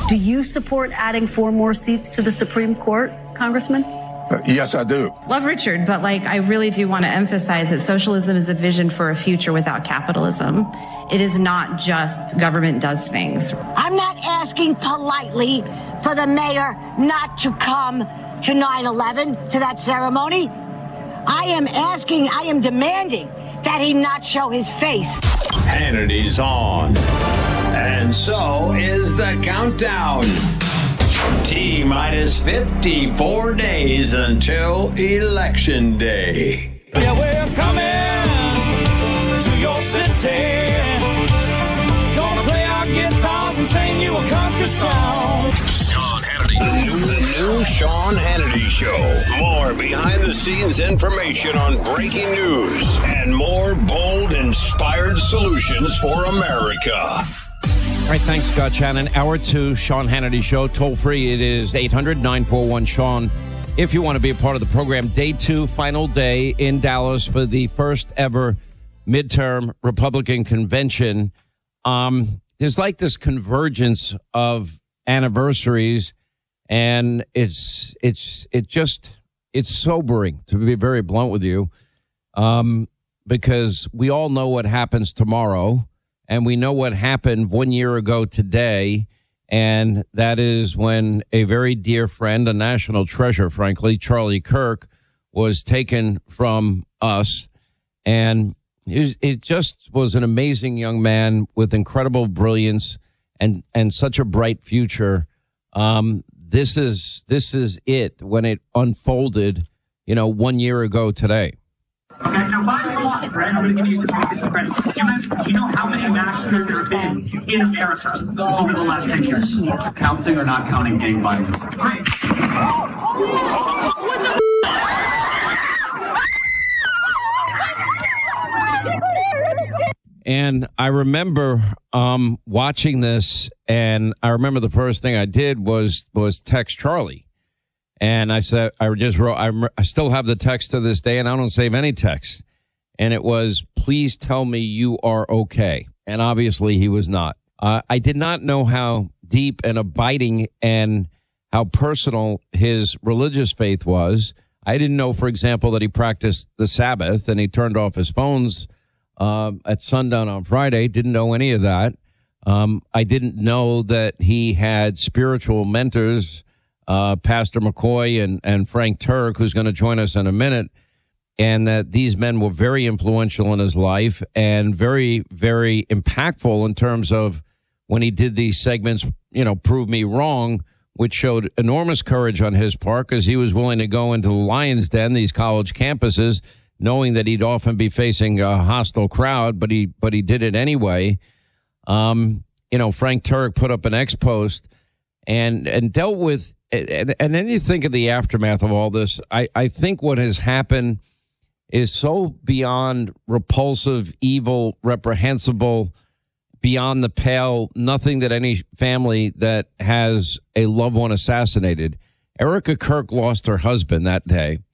Do you support adding 4 more seats to the Supreme Court, Congressman? Yes, I do. Love Richard, but I really do want to emphasize that socialism is a vision for a future without capitalism. It is not just government does things. I'm not asking politely for the mayor not to come to 9/11, to that ceremony. I am demanding that he not show his face. Hannity's on. And so is the countdown. T-minus 54 days until Election Day. Yeah, we're coming to your city. Gonna play our guitars and sing you a country song. Sean Hannity. The new Sean Hannity Show. More behind-the-scenes information on breaking news and more bold, inspired solutions for America. All right, thanks, Scott Shannon. Hour 2, Sean Hannity Show. Toll free, it is 800-941-SEAN. If you want to be a part of the program, day 2, final day in Dallas for the first ever midterm Republican convention. There's like this convergence of anniversaries, and it's sobering, to be very blunt with you, because we all know what happens tomorrow. And we know what happened 1 year ago today, and that is when a very dear friend, a national treasure, frankly, Charlie Kirk, was taken from us. And it just was an amazing young man with incredible brilliance and such a bright future. This is it when it unfolded, 1 year ago today. Okay, now by the law, right? I'm going to give you some credit. Do you know how many massacres there have been in America over the last 10 years? Counting or not counting gang violence? Right. What the And I remember watching this, and I remember the first thing I did was text Charlie. And I said, I just wrote, I still have the text to this day, and I don't save any text. And it was, please tell me you are okay. And obviously he was not. I did not know how deep and abiding and how personal his religious faith was. I didn't know, for example, that he practiced the Sabbath and he turned off his phones at sundown on Friday. Didn't know any of that. I didn't know that he had spiritual mentors, Pastor McCoy and Frank Turk, who's going to join us in a minute, and that these men were very influential in his life and very, very impactful in terms of when he did these segments, Prove Me Wrong, which showed enormous courage on his part because he was willing to go into the lion's den, these college campuses, knowing that he'd often be facing a hostile crowd, but he did it anyway. Frank Turk put up an ex-post and dealt with, and then you think of the aftermath of all this. I think what has happened is so beyond repulsive, evil, reprehensible, beyond the pale, nothing that any family that has a loved one assassinated. Erica Kirk lost her husband that day.